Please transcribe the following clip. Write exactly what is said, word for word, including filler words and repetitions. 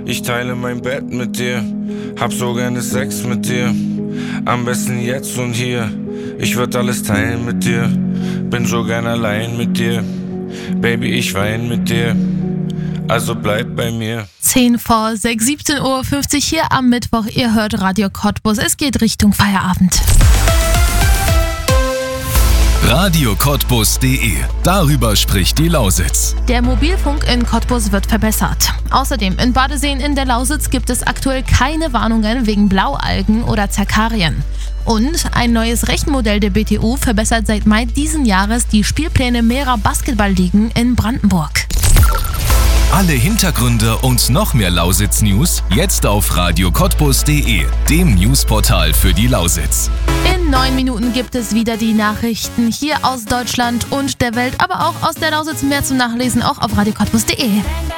Ich teile mein Bett mit dir, hab so gerne Sex mit dir. Am besten jetzt und hier, ich würd alles teilen mit dir. Bin so gern allein mit dir, Baby, ich wein mit dir. Also bleib bei mir. zehn vor sechs, siebzehn Uhr fünfzig hier am Mittwoch. Ihr hört Radio Cottbus. Es geht Richtung Feierabend. radio cottbus punkt de. Darüber spricht die Lausitz. Der Mobilfunk in Cottbus wird verbessert. Außerdem in Badeseen in der Lausitz gibt es aktuell keine Warnungen wegen Blaualgen oder Zerkarien. Und ein neues Rechenmodell der B T U verbessert seit Mai diesen Jahres die Spielpläne mehrerer Basketballligen in Brandenburg. Alle Hintergründe und noch mehr Lausitz-News jetzt auf radio cottbus punkt de, dem Newsportal für die Lausitz. In neun Minuten gibt es wieder die Nachrichten hier aus Deutschland und der Welt, aber auch aus der Lausitz. Mehr zum Nachlesen auch auf radio cottbus punkt de.